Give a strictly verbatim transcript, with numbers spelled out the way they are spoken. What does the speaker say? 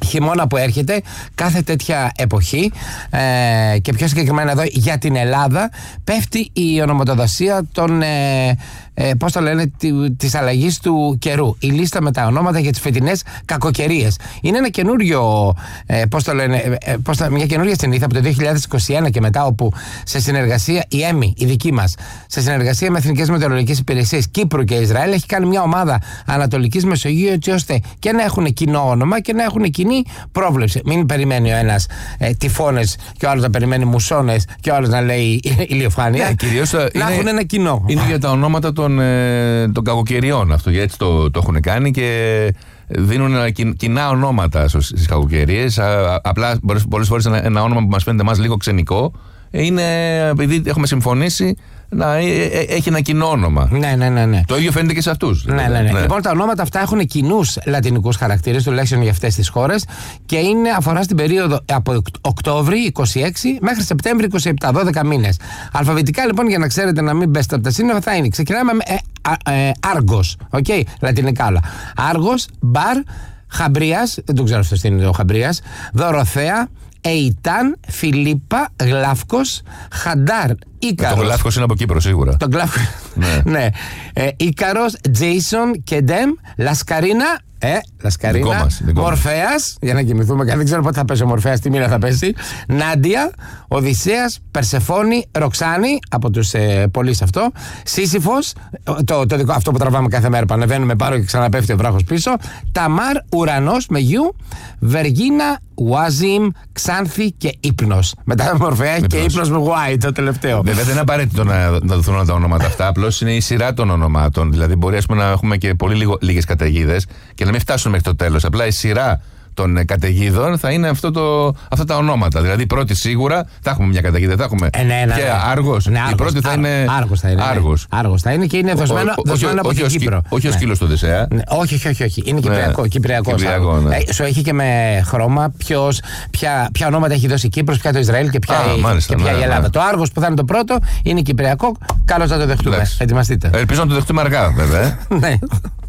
χειμώνα που έρχεται, κάθε τέτοια εποχή ε, και πιο συγκεκριμένα εδώ για την Ελλάδα, πέφτει η ονοματοδοσία των ε, ε, πώς το λένε, της αλλαγής του καιρού. Η λίστα με τα ονόματα για τις φετινές κακοκαιρίες. Είναι ένα καινούριο, ε, πώς το λένε, ε, πώς το, μια καινούρια συνήθεια από το δύο χιλιάδες είκοσι ένα και μετά, όπου σε συνεργασία η ΕΜΗ, η δική μας, σε συνεργασία με Εθνικές Μετεωρολογικές Υπηρεσίες Κύπρου και Ισραήλ, έχει κάνει μια ομάδα Ανατολικής Μεσογείου, έτσι ώστε και να έχουν κοινό όνομα και να έχουν κοινή πρόβλεψη. Μην περιμένει ο ένας ε, τυφώνες και ο άλλος να περιμένει μουσώνες και ο άλλος να λέει ηλιοφάνεια. Ναι, κυρίως να είναι, έχουν ένα κοινό. Είναι για τα ονόματα των, ε, των κακοκαιριών αυτό, γιατί έτσι το, το έχουν κάνει και δίνουν κοινά ονόματα στις κακοκαιρίες. Απλά πολλές φορές ένα, ένα όνομα που μας φαίνεται εμάς λίγο ξενικό είναι επειδή έχουμε συμφωνήσει να έχει ένα κοινό όνομα. Ναι, ναι, ναι, ναι. Το ίδιο φαίνεται και σε αυτούς. Ναι, ναι, ναι. Ναι. Λοιπόν, τα ονόματα αυτά έχουν κοινούς λατινικούς χαρακτήρες, τουλάχιστον για αυτές τις χώρες, και είναι, αφορά στην περίοδο από Οκτώβρη είκοσι έξι μέχρι Σεπτέμβρη είκοσι επτά, δώδεκα μήνες. Αλφαβητικά, λοιπόν, για να ξέρετε να μην πέσετε από τα σύννεφα, θα είναι. Ξεκινάμε με ε, ε, Άργος. Οκ, okay? Λατινικά όλα. Άργος, Μπαρ, Χαμπρίας, δεν το ξέρω αυτό τι είναι ο Χαμπρίας, Δωροθέα, Εϊτάν, Φιλίππα, Γλάφκος, Χαντάρ, Ίκαρος. Το Γλάφκος είναι από Κύπρο σίγουρα. Το Γλάφκος, ναι. ναι. Ε, Ίκαρος, Τζέισον, Κεντέμ, Λασκαρίνα, ε, Λασκαρίνα, δικό μας, δικό Μορφέας, για να κοιμηθούμε, δεν ξέρω πότε θα πέσει ο Μορφέας, τι μήνα θα πέσει, Νάντια, Οδυσσέας, Περσεφόνη, Ροξάνη, από τους ε, πολλοί αυτό, Σύσυφος, το, το δικό, αυτό που τραβάμε κάθε μέρα, πανεβαίνουμε πάνω και ξαναπέφτει ο βράχος πίσω, Ταμάρ, Ουρανός με γιου, Βεργίνα, Ουάζιμ, Ξάνθη και Ύπνος. Μετά Μορφέα και Ύπνος με Y, το τελευταίο. Βέβαια δεν είναι απαραίτητο να, να δοθούν τα ονόματα αυτά, απλώς είναι η σειρά των ονομάτων. Δηλαδή μπορεί ας πούμε, να έχουμε και πολύ λίγο, λίγες καταιγίδες και να μην φτάσουν μέχρι το τέλος. Απλά η σειρά των καταιγίδων θα είναι αυτό το, αυτά τα ονόματα. Δηλαδή, πρώτη σίγουρα θα έχουμε μια καταιγίδα. Θα έχουμε ε, ναι, ναι, και ναι. Άργος. Ναι, η Άργος, πρώτη θα Άργος, είναι. Άργος θα είναι. Άργος. Ναι. Άργος θα είναι και είναι δοσμένο, ο, δοσμένο ο, από την Κύπρο. Όχι ο ναι. σκύλος του Οδυσσέα. Ναι, όχι, όχι, όχι, όχι. Είναι Κυπριακό. Ναι. Κυπριακό, Κυπριακό ναι. ε, σου έχει και με χρώμα ποιος, ποια, ποια ονόματα έχει δώσει η Κύπρος, ποια το Ισραήλ και ποια, Α, η, μάλιστα, και ποια ναι, η Ελλάδα. Ναι. Το Άργος που θα είναι το πρώτο είναι Κυπριακό. Καλώς θα το δεχτούμε. Εντάξει. Ετοιμαστείτε. Ελπίζω να το δεχτούμε αργά, βέβαια. Ναι.